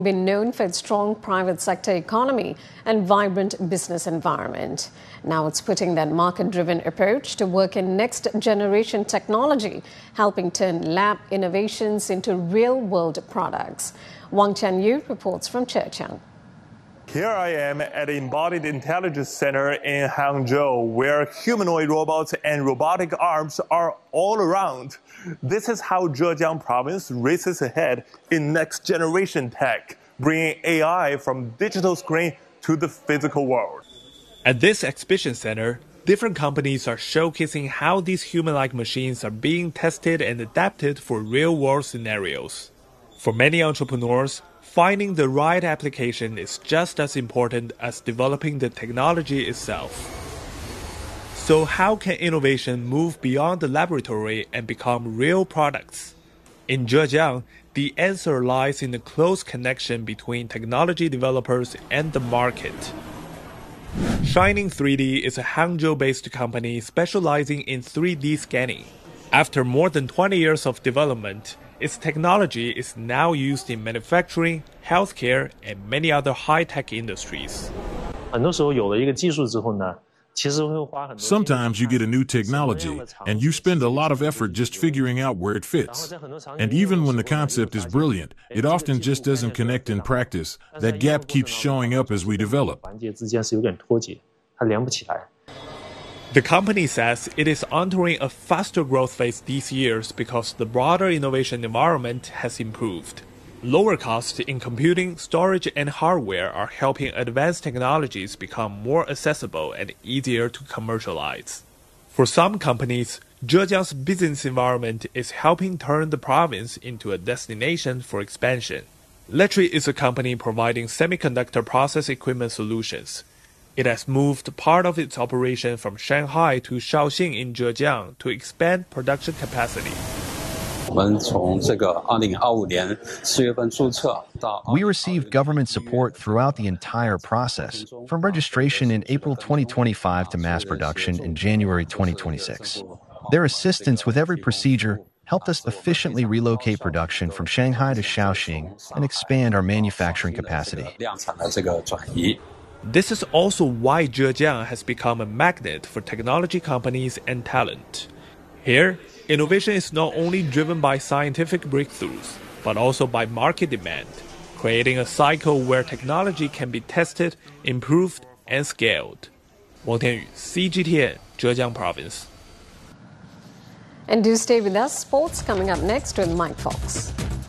Been known for its strong private sector economy and vibrant business environment. Now it's putting that market-driven approach to work in next-generation technology, helping turn lab innovations into real-world products. Wang Qianyu reports from Zhejiang. Here I am at the Embodied Intelligence Center in Hangzhou, where humanoid robots and robotic arms are all around. This is how Zhejiang province races ahead in next-generation tech, bringing AI from digital screen to the physical world. At this exhibition center, different companies are showcasing how these human-like machines are being tested and adapted for real-world scenarios. For many entrepreneurs, finding the right application is just as important as developing the technology itself. So how can innovation move beyond the laboratory and become real products? In Zhejiang, the answer lies in the close connection between technology developers and the market. Shining 3D is a Hangzhou-based company specializing in 3D scanning. After more than 20 years of development, its technology is now used in manufacturing, healthcare, and many other high-tech industries. Sometimes you get a new technology, and you spend a lot of effort just figuring out where it fits. And even when the concept is brilliant, it often just doesn't connect in practice. That gap keeps showing up as we develop. The company says it is entering a faster growth phase these years because the broader innovation environment has improved. Lower costs in computing, storage, and hardware are helping advanced technologies become more accessible and easier to commercialize. For some companies, Zhejiang's business environment is helping turn the province into a destination for expansion. Letri is a company providing semiconductor process equipment solutions. It has moved part of its operation from Shanghai to Shaoxing in Zhejiang to expand production capacity. We received government support throughout the entire process, from registration in April 2025 to mass production in January 2026. Their assistance with every procedure helped us efficiently relocate production from Shanghai to Shaoxing and expand our manufacturing capacity. This is also why Zhejiang has become a magnet for technology companies and talent. Here, innovation is not only driven by scientific breakthroughs, but also by market demand, creating a cycle where technology can be tested, improved, and scaled. Wang Tianyu, CGTN, Zhejiang Province. And do stay with us. Sports coming up next with Mike Fox.